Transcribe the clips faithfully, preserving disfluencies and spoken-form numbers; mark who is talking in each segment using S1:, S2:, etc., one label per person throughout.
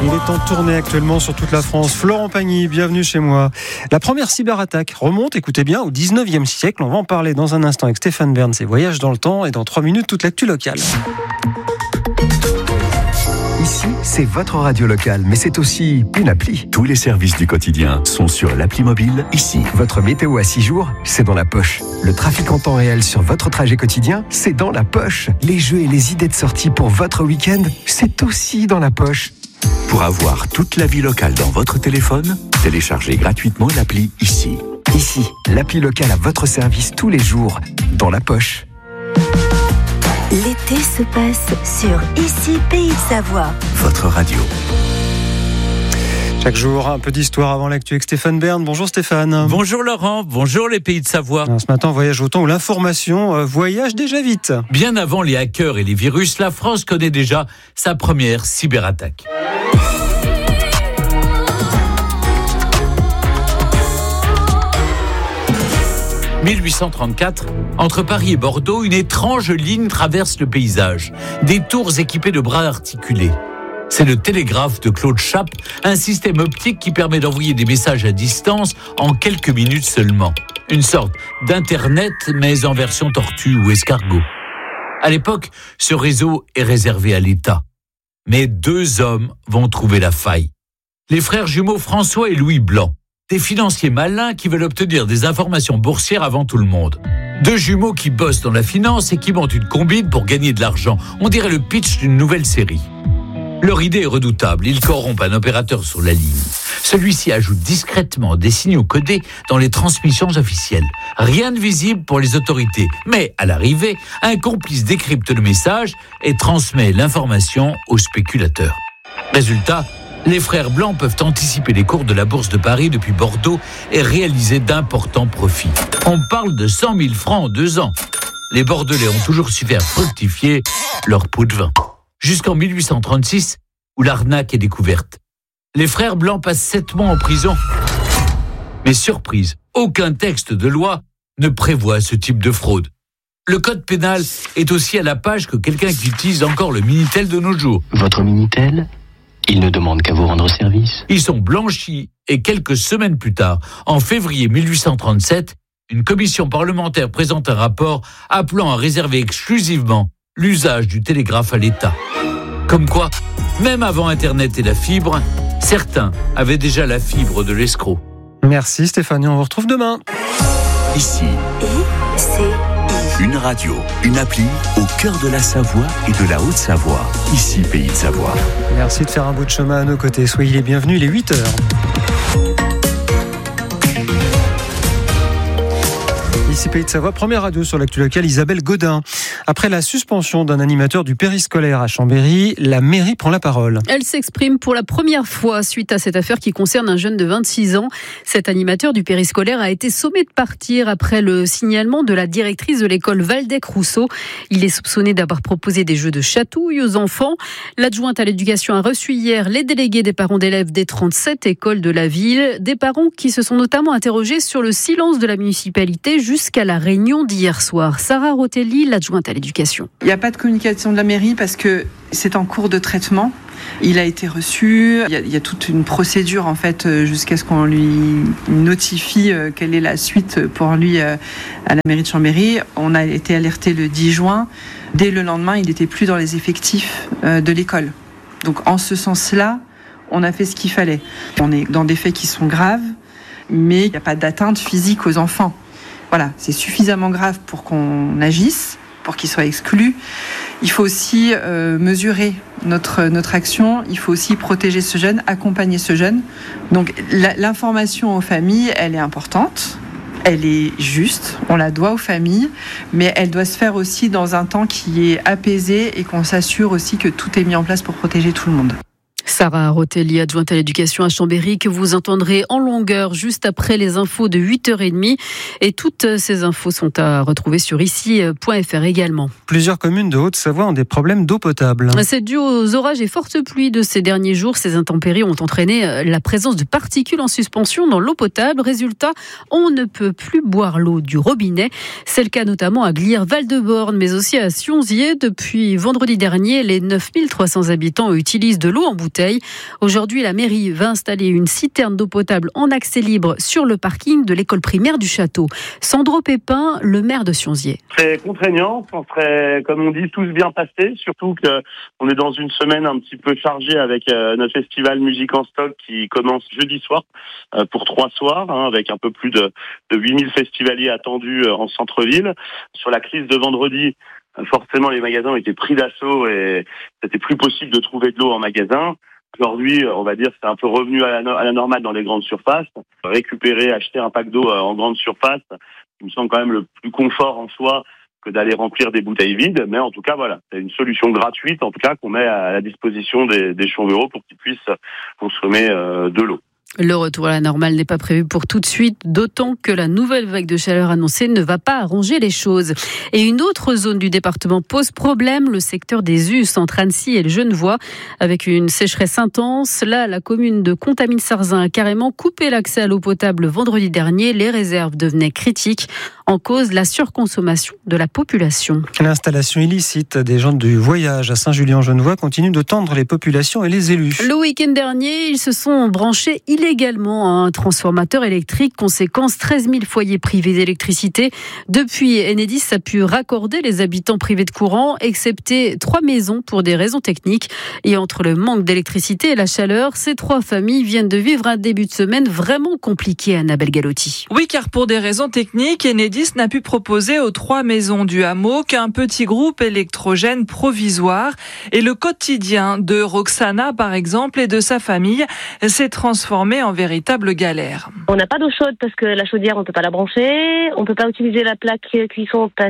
S1: Il est en tournée actuellement sur toute la France. Florent Pagny, bienvenue chez moi. La première cyberattaque remonte, écoutez bien, au dix-neuvième siècle. On va en parler dans un instant avec Stéphane Bern, ses voyages dans le temps, et dans trois minutes, toute l'actu locale.
S2: Ici, c'est votre radio locale, mais c'est aussi une appli.
S3: Tous les services du quotidien sont sur l'appli mobile. Ici,
S2: votre météo à six jours, c'est dans la poche. Le trafic en temps réel sur votre trajet quotidien, c'est dans la poche. Les jeux et les idées de sortie pour votre week-end, c'est aussi dans la poche.
S3: Pour avoir toute la vie locale dans votre téléphone, téléchargez gratuitement l'appli Ici.
S2: Ici, l'appli locale à votre service tous les jours, dans la poche.
S4: L'été se passe sur Ici Pays de Savoie.
S3: Votre radio.
S1: Chaque jour, un peu d'histoire avant l'actu avec Stéphane Bern. Bonjour Stéphane.
S5: Bonjour Laurent, bonjour les Pays de Savoie.
S1: Ce matin, on voyage au temps où l'information euh, voyage déjà vite.
S5: Bien avant les hackers et les virus, la France connaît déjà sa première cyberattaque. mille huit cent trente-quatre, entre Paris et Bordeaux, une étrange ligne traverse le paysage. Des tours équipées de bras articulés. C'est le télégraphe de Claude Chappe, un système optique qui permet d'envoyer des messages à distance en quelques minutes seulement. Une sorte d'internet, mais en version tortue ou escargot. À l'époque, ce réseau est réservé à l'État. Mais deux hommes vont trouver la faille. Les frères jumeaux François et Louis Blanc. Des financiers malins qui veulent obtenir des informations boursières avant tout le monde. Deux jumeaux qui bossent dans la finance et qui montent une combine pour gagner de l'argent. On dirait le pitch d'une nouvelle série. Leur idée est redoutable. Ils corrompent un opérateur sur la ligne. Celui-ci ajoute discrètement des signaux codés dans les transmissions officielles. Rien de visible pour les autorités. Mais à l'arrivée, un complice décrypte le message et transmet l'information aux spéculateurs. Résultat, les frères Blancs peuvent anticiper les cours de la bourse de Paris depuis Bordeaux et réaliser d'importants profits. On parle de cent mille francs en deux ans. Les Bordelais ont toujours su faire fructifier leur pot de vin. Jusqu'en mille huit cent trente-six, où l'arnaque est découverte. Les frères Blancs passent sept mois en prison. Mais surprise, aucun texte de loi ne prévoit ce type de fraude. Le code pénal est aussi à la page que quelqu'un qui utilise encore le Minitel de nos jours.
S6: Votre Minitel ? Il ne demande qu'à vous rendre service.
S5: Ils sont blanchis et quelques semaines plus tard, en février mille huit cent trente-sept, une commission parlementaire présente un rapport appelant à réserver exclusivement l'usage du télégraphe à l'État. Comme quoi, même avant Internet et la fibre, certains avaient déjà la fibre de l'escroc.
S1: Merci Stéphanie, on vous retrouve demain.
S3: Ici,
S4: I C I.
S3: une radio, une appli au cœur de la Savoie et de la Haute-Savoie. Ici, Pays de Savoie.
S1: Merci de faire un bout de chemin à nos côtés. Soyez les bienvenus, il est huit heures. Ici Pays de Savoie, première radio sur l'actu locale, Isabelle Godin. Après la suspension d'un animateur du périscolaire à Chambéry, la mairie prend la parole.
S7: Elle s'exprime pour la première fois suite à cette affaire qui concerne un jeune de vingt-six ans. Cet animateur du périscolaire a été sommé de partir après le signalement de la directrice de l'école Valdec-Rousseau. Il est soupçonné d'avoir proposé des jeux de chatouille aux enfants. L'adjointe à l'éducation a reçu hier les délégués des parents d'élèves des trente-sept écoles de la ville. Des parents qui se sont notamment interrogés sur le silence de la municipalité jusqu'à Jusqu'à la réunion d'hier soir. Sarah Rotelli, l'adjointe à l'éducation.
S8: Il n'y a pas de communication de la mairie parce que c'est en cours de traitement. Il a été reçu. Il y a, il y a toute une procédure en fait jusqu'à ce qu'on lui notifie quelle est la suite pour lui à la mairie de Chambéry. On a été alerté le dix juin. Dès le lendemain, il n'était plus dans les effectifs de l'école. Donc en ce sens-là, on a fait ce qu'il fallait. On est dans des faits qui sont graves, mais il n'y a pas d'atteinte physique aux enfants. Voilà, c'est suffisamment grave pour qu'on agisse, pour qu'il soit exclu. Il faut aussi euh, mesurer notre, notre action, il faut aussi protéger ce jeune, accompagner ce jeune. Donc la, l'information aux familles, elle est importante, elle est juste, on la doit aux familles, mais elle doit se faire aussi dans un temps qui est apaisé et qu'on s'assure aussi que tout est mis en place pour protéger tout le monde.
S7: Sarah Rotelli, adjointe à l'éducation à Chambéry, que vous entendrez en longueur juste après les infos de huit heures trente. Et toutes ces infos sont à retrouver sur ici point f r également.
S1: Plusieurs communes de Haute-Savoie ont des problèmes d'eau potable.
S7: C'est dû aux orages et fortes pluies de ces derniers jours. Ces intempéries ont entraîné la présence de particules en suspension dans l'eau potable. Résultat, on ne peut plus boire l'eau du robinet. C'est le cas notamment à Glières-Val-de-Borne, mais aussi à Sionzier. Depuis vendredi dernier, les neuf mille trois cents habitants utilisent de l'eau en bouteille. veille. Aujourd'hui, la mairie va installer une citerne d'eau potable en accès libre sur le parking de l'école primaire du château. Sandro Pépin, le maire de Sionzier.
S9: C'est contraignant, on serait, comme on dit, tous bien passés, surtout qu'on est dans une semaine un petit peu chargée avec euh, notre festival Musique en Stock qui commence jeudi soir euh, pour trois soirs, hein, avec un peu plus de, de huit mille festivaliers attendus euh, en centre-ville. Sur la crise de vendredi, euh, forcément les magasins ont été pris d'assaut et c'était plus possible de trouver de l'eau en magasin. Aujourd'hui, on va dire, c'est un peu revenu à la, no- à la normale dans les grandes surfaces. Récupérer, acheter un pack d'eau euh, en grande surface, il me semble quand même le plus confort en soi que d'aller remplir des bouteilles vides. Mais en tout cas, voilà, c'est une solution gratuite, en tout cas, qu'on met à la disposition des, des champs pour qu'ils puissent consommer euh, de l'eau.
S7: Le retour à la normale n'est pas prévu pour tout de suite, d'autant que la nouvelle vague de chaleur annoncée ne va pas arranger les choses. Et une autre zone du département pose problème, le secteur des Us entre Annecy et le Genevois. Avec une sécheresse intense, là, la commune de Contamine-Sarzin a carrément coupé l'accès à l'eau potable vendredi dernier. Les réserves devenaient critiques, en cause la surconsommation de la population.
S1: L'installation illicite des gens du voyage à Saint-Julien-en-Genevois continue de tendre les populations et les élus.
S7: Le week-end dernier, ils se sont branchés illégalement à un transformateur électrique. Conséquence, treize mille foyers privés d'électricité. Depuis, Enedis a pu raccorder les habitants privés de courant, excepté trois maisons pour des raisons techniques. Et entre le manque d'électricité et la chaleur, ces trois familles viennent de vivre un début de semaine vraiment compliqué, Annabelle Galotti.
S10: Oui, car pour des raisons techniques, Enedis n'a pu proposer aux trois maisons du hameau qu'un petit groupe électrogène provisoire. Et le quotidien de Roxana, par exemple, et de sa famille s'est transformé en véritable galère.
S11: On n'a pas d'eau chaude parce que la chaudière, on ne peut pas la brancher. On ne peut pas utiliser la plaque cuisson parce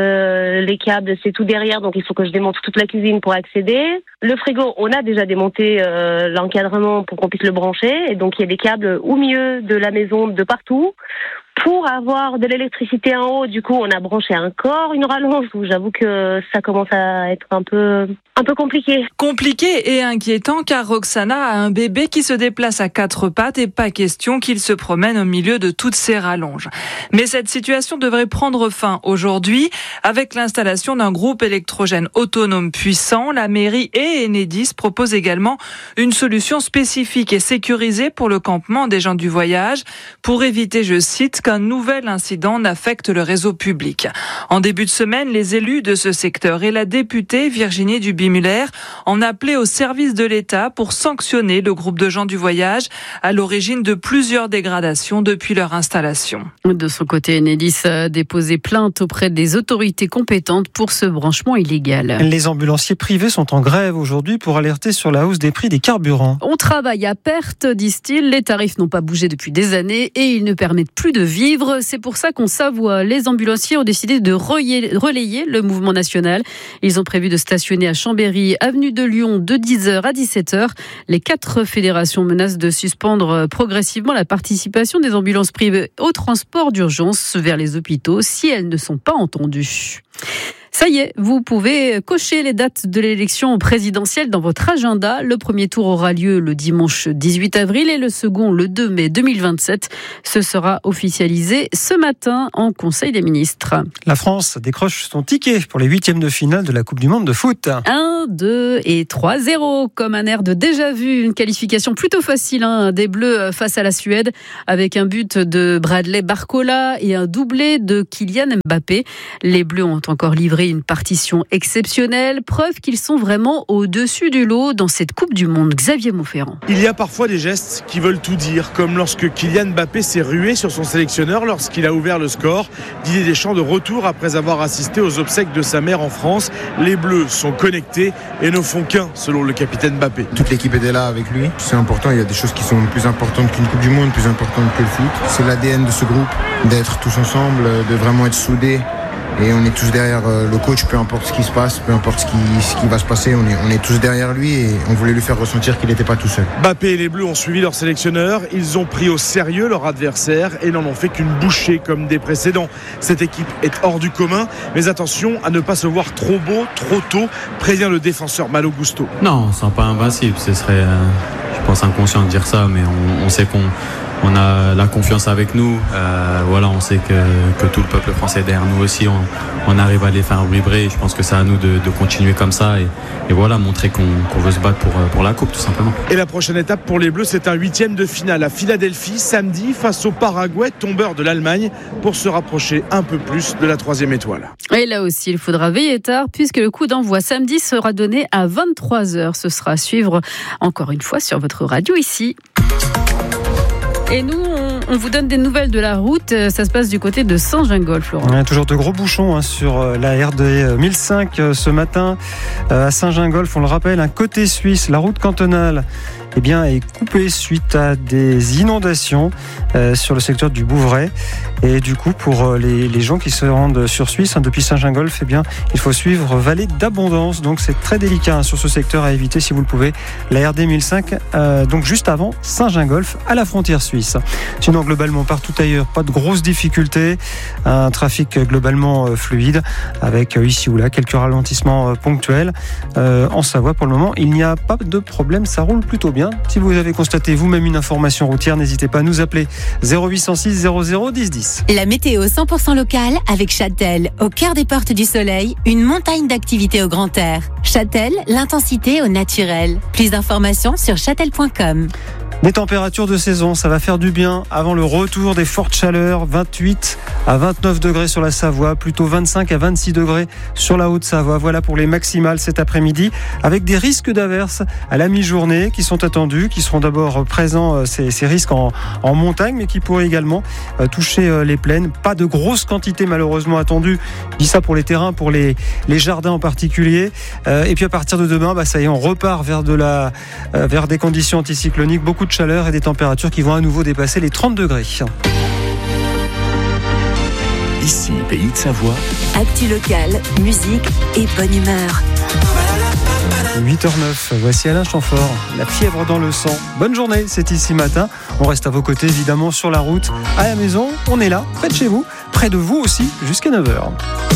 S11: que les câbles, c'est tout derrière. Donc, il faut que je démonte toute la cuisine pour accéder. Le frigo, on a déjà démonté euh, l'encadrement pour qu'on puisse le brancher. Et donc, il y a des câbles au milieu de la maison, de partout. Pour avoir de l'électricité en haut, du coup, on a branché encore une rallonge où j'avoue que ça commence à être un peu, un peu compliqué.
S10: Compliqué et inquiétant car Roxana a un bébé qui se déplace à quatre pattes et pas question qu'il se promène au milieu de toutes ces rallonges. Mais cette situation devrait prendre fin aujourd'hui avec l'installation d'un groupe électrogène autonome puissant. La mairie et Enedis proposent également une solution spécifique et sécurisée pour le campement des gens du voyage pour éviter, je cite, qu'un nouvel incident n'affecte le réseau public. En début de semaine, les élus de ce secteur et la députée Virginie Duby-Muller en appelaient au service de l'État pour sanctionner le groupe de gens du voyage à l'origine de plusieurs dégradations depuis leur installation.
S7: De son côté, Enedis a déposé plainte auprès des autorités compétentes pour ce branchement illégal.
S1: Les ambulanciers privés sont en grève aujourd'hui pour alerter sur la hausse des prix des carburants.
S7: On travaille à perte, disent-ils. Les tarifs n'ont pas bougé depuis des années et ils ne permettent plus de vivre. C'est pour ça qu'en Savoie, les ambulanciers ont décidé de relayer le mouvement national. Ils ont prévu de stationner à Chambéry, avenue de Lyon, de dix heures à dix-sept heures. Les quatre fédérations menacent de suspendre progressivement la participation des ambulances privées au transport d'urgence vers les hôpitaux si elles ne sont pas entendues. Ça y est, vous pouvez cocher les dates de l'élection présidentielle dans votre agenda. Le premier tour aura lieu le dimanche dix-huit avril et le second le deux mai deux mille vingt-sept. Ce sera officialisé ce matin en Conseil des ministres.
S1: La France décroche son ticket pour les huitièmes de finale de la Coupe du Monde de foot.
S7: un, deux et trois zéro, comme un air de déjà vu. Une qualification plutôt facile hein, des Bleus face à la Suède avec un but de Bradley Barcola et un doublé de Kylian Mbappé. Les Bleus ont encore livré une partition exceptionnelle, preuve qu'ils sont vraiment au-dessus du lot dans cette Coupe du Monde. Xavier Monferrand.
S12: Il y a parfois des gestes qui veulent tout dire, comme lorsque Kylian Mbappé s'est rué sur son sélectionneur lorsqu'il a ouvert le score. Didier Deschamps de retour après avoir assisté aux obsèques de sa mère en France. Les Bleus sont connectés et ne font qu'un, selon le capitaine Mbappé.
S13: Toute l'équipe était là avec lui. C'est important, il y a des choses qui sont plus importantes qu'une Coupe du Monde, plus importantes que le foot. C'est l'A D N de ce groupe, d'être tous ensemble, de vraiment être soudés. Et on est tous derrière le coach, peu importe ce qui se passe, peu importe ce qui, ce qui va se passer, on est, on est tous derrière lui et on voulait lui faire ressentir qu'il n'était pas tout seul.
S12: Mbappé et les Bleus ont suivi leur sélectionneur, ils ont pris au sérieux leur adversaire et n'en ont fait qu'une bouchée comme des précédents. Cette équipe est hors du commun, mais attention à ne pas se voir trop beau, trop tôt, prévient le défenseur Malo Gusto.
S14: Non, on ne sent pas invincible, ce serait, euh, je pense, inconscient de dire ça, mais on, on sait qu'on on a la confiance avec nous. Euh, voilà, on sait que, que tout le peuple français est derrière nous aussi. On, on arrive à les faire vibrer. Et je pense que c'est à nous de, de continuer comme ça et, et voilà, montrer qu'on, qu'on veut se battre pour, pour la coupe tout simplement.
S12: Et la prochaine étape pour les Bleus, c'est un huitième de finale à Philadelphie samedi face au Paraguay, tombeur de l'Allemagne, pour se rapprocher un peu plus de la troisième étoile.
S7: Et là aussi, il faudra veiller tard puisque le coup d'envoi samedi sera donné à vingt-trois heures. Ce sera à suivre encore une fois sur votre radio ici. Et nous, on, on vous donne des nouvelles de la route. Ça se passe du côté de Saint-Gingolph, Florent.
S1: Ouais, toujours de gros bouchons hein, sur la R D mille cinq euh, ce matin euh, à Saint-Gingolph. On le rappelle, un côté suisse, la route cantonale eh bien, est coupée suite à des inondations euh, sur le secteur du Bouvray. Et du coup, pour les, les gens qui se rendent sur Suisse, hein, depuis Saint-Gingolph, eh bien, il faut suivre Vallée d'Abondance. Donc c'est très délicat hein, sur ce secteur à éviter si vous le pouvez. La R D mille cinq, euh, donc juste avant Saint-Gingolph, à la frontière suisse. Sinon, globalement, partout ailleurs, pas de grosses difficultés. Un trafic globalement euh, fluide, avec euh, ici ou là quelques ralentissements euh, ponctuels. Euh, en Savoie, pour le moment, il n'y a pas de problème, ça roule plutôt bien. Si vous avez constaté vous-même une information routière, n'hésitez pas à nous appeler zéro huit cent six zéro zéro dix dix.
S15: La météo cent pour cent locale avec Châtel, au cœur des portes du soleil, une montagne d'activités au grand air. Châtel, l'intensité au naturel. Plus d'informations sur châtel point com.
S1: Des températures de saison, ça va faire du bien avant le retour des fortes chaleurs, vingt-huit à vingt-neuf degrés sur la Savoie, plutôt vingt-cinq à vingt-six degrés sur la Haute-Savoie. Voilà pour les maximales cet après-midi, avec des risques d'averses à la mi-journée qui sont attendus, qui seront d'abord présents, ces, ces risques en, en montagne, mais qui pourraient également toucher les plaines. Pas de grosses quantités malheureusement attendues, je dis ça pour les terrains, pour les, les jardins en particulier. Et puis à partir de demain, bah, ça y est, on repart vers, de la, vers des conditions anticycloniques, beaucoup de chaleur et des températures qui vont à nouveau dépasser les trente degrés.
S3: Ici, Pays de Savoie.
S4: Actu locale, musique et bonne humeur.
S1: huit heures neuf, voici Alain Chamfort, la fièvre dans le sang. Bonne journée, c'est ici matin. On reste à vos côtés évidemment sur la route, à la maison, on est là, près de chez vous, près de vous aussi, jusqu'à neuf heures.